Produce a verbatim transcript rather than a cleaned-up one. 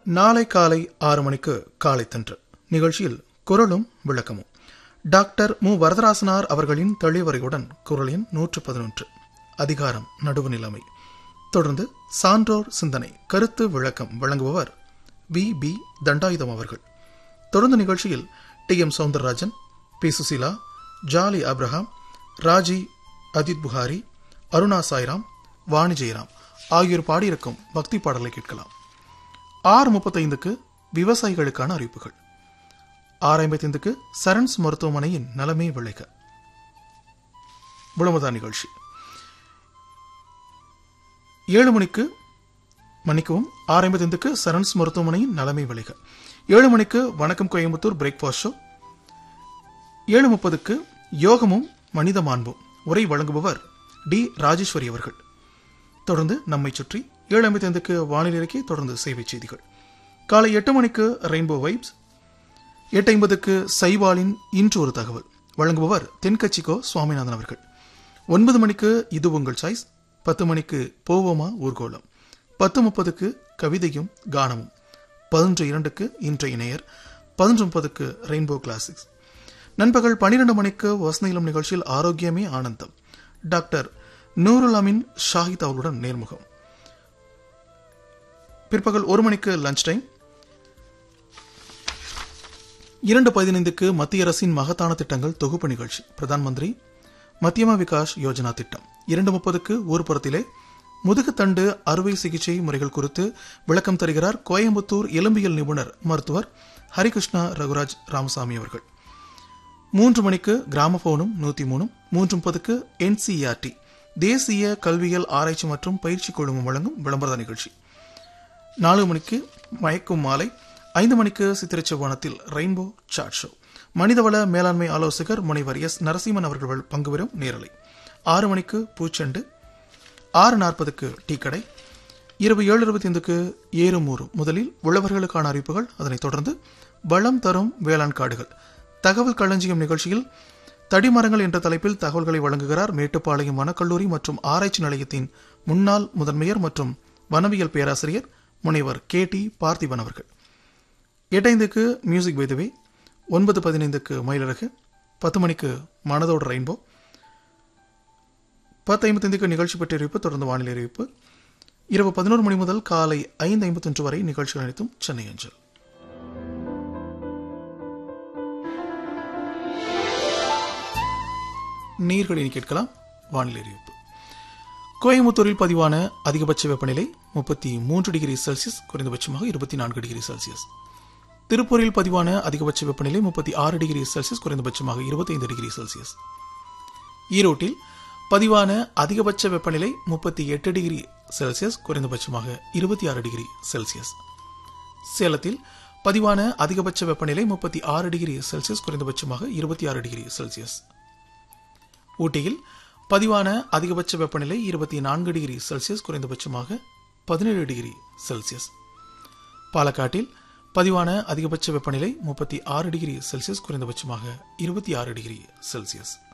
நாளை காலை ஆறு மணிக்கு காலை தன்று நிகழ்ச்சியில் குரலும் விளக்கமும் டாக்டர் மு வரதராசனார் அவர்களின் தெளிவரையுடன் குரல் எண் நூற்று பதினொன்று அதிகாரம் நடுவு நிலைமை. தொடர்ந்து சான்றோர் சிந்தனை கருத்து விளக்கம் வழங்குபவர் வி பி தண்டாயுதம் அவர்கள். தொடர்ந்து நிகழ்ச்சியில் D M Soundararajan, B Susheela, jolly Abraham, Raji Ajith Bukhari, Aruna Sairam, Vani Jayaram ஆகியோர் பாடியிருக்கும் பக்தி பாடலை கேட்கலாம். ஆறு முப்பத்தைந்துக்கு விவசாயிகளுக்கான அறிவிப்புகள். ஆறு ஐம்பத்தைந்துக்கு சரண்ஸ் மருத்துவமனையின் நலமே விளைக விளம்பர நிகழ்ச்சி. ஏழு மணிக்கு மன்னிக்கவும் ஆறு ஐம்பத்தைந்துக்கு சரண்ஸ் மருத்துவமனையின் நலமே விளைக. ஏழு மணிக்கு வணக்கம் கோயம்புத்தூர் பிரேக்ஃபாஸ்ட் ஷோ. ஏழு முப்பதுக்கு யோகமும் மனித மாண்பும் உரை வழங்குபவர் டி ராஜேஸ்வரி அவர்கள். தொடர்ந்து நம்மை சுற்றி ஏழு ஐம்பத்தி ஐந்துக்கு வானிலை அறிக்கை, தொடர்ந்து சேவை செய்திகள். காலை எட்டு மணிக்கு ரெயின்போ வைப்ஸ். எட்டு ஐம்பதுக்கு சைவாலின் இன்று ஒரு தகவல் வழங்குபவர் தென்கட்சிக்கோ சுவாமிநாதன் அவர்கள். ஒன்பது மணிக்கு இது உங்கள் சாய்ஸ். பத்து மணிக்கு போவோமா ஊர்கோலம். பத்து முப்பதுக்கு கவிதையும் கானமும். பதினொன்று இரண்டுக்கு இன்றைய நேயர். பதினொன்று முப்பதுக்கு ரெயின்போ கிளாசிக்ஸ். நண்பகல் பன்னிரண்டு மணிக்கு வசந்தீலம் நிகழ்ச்சியில் ஆரோக்கியமே ஆனந்தம் டாக்டர் நூருல் அமீன் ஷாஹித் அவர்களுடன் நேர்முகம். பிற்பகல் ஒரு மணிக்கு லஞ்ச் டைம். இரண்டு பதினைந்துக்கு மத்திய அரசின் மகத்தான திட்டங்கள் தொகுப்பு நிகழ்ச்சி பிரதான் மந்திரி மத்தியமா விகாஸ் யோஜனா திட்டம். இரண்டு முப்பதுக்கு ஊர்புறத்திலே முதுகுத்தண்டு அறுவை சிகிச்சை முறைகள் குறித்து விளக்கம் தருகிறார் கோயம்புத்தூர் எலும்பியல் நிபுணர் மருத்துவர் ஹரிகிருஷ்ணா ரகுராஜ் ராமசாமி அவர்கள். மூன்று மணிக்கு கிராமபோனும் நூத்தி மூணும். மூன்று முப்பதுக்கு என்சிஆர்டி தேசிய கல்வியல் ஆராய்ச்சி மற்றும் பயிற்சி குழுமம் வழங்கும் விளம்பர நிகழ்ச்சி. நாலு மணிக்கு மயக்கும் மாலை. ஐந்து மணிக்கு சித்திரச்சவானத்தில் ரெயின்போ சாட் ஷோ. மனிதவள மேலாண்மை ஆலோசகர் முனைவர் எஸ் நரசிம்மன் அவர்கள் பங்கு பெறும் நேரலை. ஆறு மணிக்கு பூச்செண்டு. ஆறு நாற்பதுக்கு டீ கடை. இரவு ஏழு இருபத்தி ஐந்துக்கு ஏறும் ஊறும். முதலில் உழவர்களுக்கான அறிவிப்புகள். அதனைத் தொடர்ந்து வளம் தரும் வேளாண் காடுகள் தகவல் களஞ்சியம் நிகழ்ச்சியில் தடிமரங்கள் என்ற தலைப்பில் தகவல்களை வழங்குகிறார் மேட்டுப்பாளையம் வனக்கல்லூரி மற்றும் ஆராய்ச்சி நிலையத்தின் முன்னாள் முதன்மையர் மற்றும் வனவியல் பேராசிரியர் முனைவர் கே டி பார்த்திபன் அவர்கள். எட்டைந்துக்கு மியூசிக் வைதவே. ஒன்பது பதினைந்துக்கு மயிலழகு. பத்து மணிக்கு மனதோடு ரெயின்போ. பத்து ஐம்பத்தைந்துக்கு நிகழ்ச்சி பற்றிய அறிவிப்பு, தொடர்ந்து வானிலை அறிவிப்பு. இரவு பதினோரு மணி முதல் காலை ஐந்து ஐம்பத்தொன்று வரை நிகழ்ச்சிகள் அனைத்தும் சென்னை அஞ்சல். நீர்களில் கேட்கலாம் வானிலை அறிவிப்பு. கோயம்புத்தூரில் பதிவான அதிகபட்ச வெப்பநிலை முப்பத்தி மூன்று டிகிரி செல்சியஸ், குறைந்தபட்சமாக இருபத்தி நான்கு டிகிரி செல்சியஸ். திருப்பூரில் பதிவான அதிகபட்ச வெப்பநிலை முப்பத்தி ஆறு டிகிரி செல்சியஸ், குறைந்தபட்சமாக இருபத்தி ஐந்து டிகிரி செல்சியஸ். ஈரோட்டில் பதிவான அதிகபட்ச வெப்பநிலை முப்பத்தி எட்டு டிகிரி செல்சியஸ், குறைந்தபட்சமாக இருபத்தி ஆறு டிகிரி செல்சியஸ். சேலத்தில் பதிவான அதிகபட்ச வெப்பநிலை முப்பத்தி ஆறு டிகிரி செல்சியஸ், குறைந்தபட்சமாக இருபத்தி ஆறு டிகிரி செல்சியஸ். ஊட்டியில் பதிவான அதிகபட்ச வெப்பநிலை இருபத்தி நான்கு டிகிரி செல்சியஸ், குறைந்தபட்சமாக பதினேழு டிகிரி செல்சியஸ். பாலக்காட்டில் பதிவான அதிகபட்ச வெப்பநிலை முப்பத்தி ஆறு டிகிரி செல்சியஸ், குறைந்தபட்சமாக இருபத்தி ஆறு டிகிரி செல்சியஸ்.